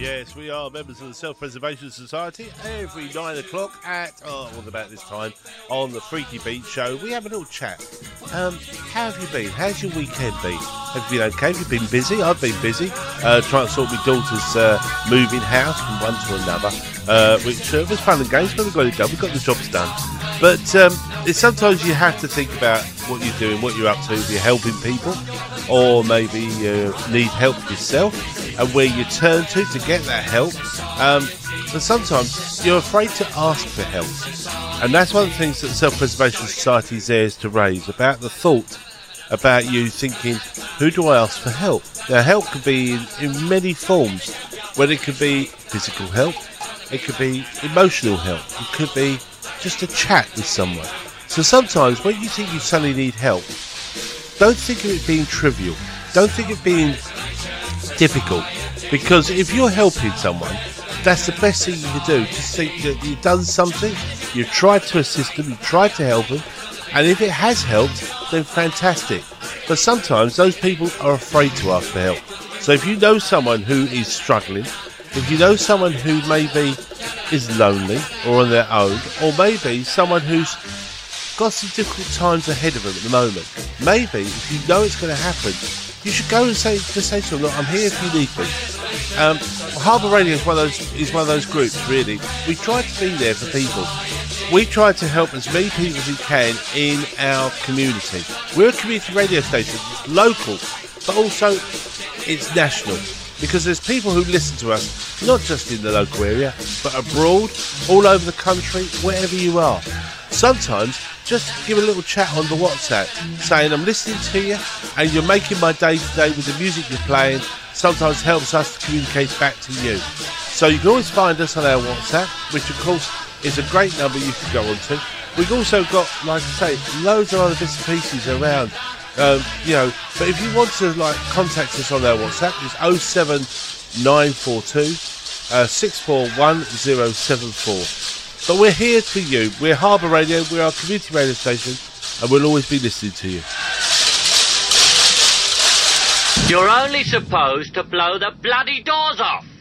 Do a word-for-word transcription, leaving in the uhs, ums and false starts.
Yes, we are members of the Self-Preservation Society. Every nine o'clock at, oh, what about this time, on the Freaky Beat Show, we have a little chat. Um, how have you been? How's your weekend been? Have you been okay? Have you been busy? I've been busy, uh, trying to sort my daughter's uh, moving house from one to another, uh, which uh, was fun and games, but we got it done. We got the jobs done. But um, it's sometimes you have to think about what you're doing, what you're up to, if you're helping people, or maybe you need help yourself, and where you turn to to get that help. Um, so sometimes you're afraid to ask for help. And that's one of the things that the Self-Preservation Society is there is to raise, about the thought about you thinking, who do I ask for help? Now, help could be in, in many forms, whether it could be physical help, it could be emotional help, it could be just a chat with someone. So sometimes when you think you suddenly need help, don't think of it being trivial. Don't think of it being difficult. Because if you're helping someone, that's the best thing you can do. Just think that you've done something, you've tried to assist them, you've tried to help them, and if it has helped, then fantastic. But sometimes those people are afraid to ask for help. So if you know someone who is struggling, if you know someone who maybe is lonely or on their own, or maybe someone who's got some difficult times ahead of them at the moment, maybe if you know it's going to happen, you should go and say, just say to them, look, I'm here if you need me. Um, Harbour Radio is one of those is one of those groups. Really, we try to be there for people. We try to help as many people as we can in our community. We're a community radio station, it's local, but also it's national. Because there's people who listen to us, not just in the local area, but abroad, all over the country, wherever you are. Sometimes, just give a little chat on the WhatsApp, saying, I'm listening to you, and you're making my day today with the music you're playing, sometimes helps us to communicate back to you. So you can always find us on our WhatsApp, which of course is a great number you can go on to. We've also got, like I say, loads of other bits and pieces around. Um, you know, but if you want to like contact us on our WhatsApp, it's oh seven nine four two uh, six four one oh seven four. But we're here for you. We're Harbour Radio, we're our community radio station, and we'll always be listening to you. You're only supposed to blow the bloody doors off.